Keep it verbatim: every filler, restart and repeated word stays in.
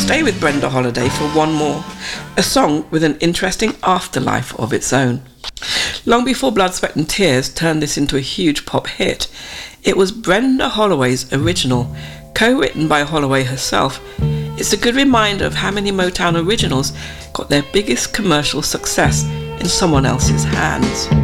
stay with Brenda Holloway for one more, a song with an interesting afterlife of its own. Long before Blood, Sweat and Tears turned this into a huge pop hit, it was Brenda Holloway's original, co-written by Holloway herself. It's a good reminder of how many Motown originals got their biggest commercial success in someone else's hands.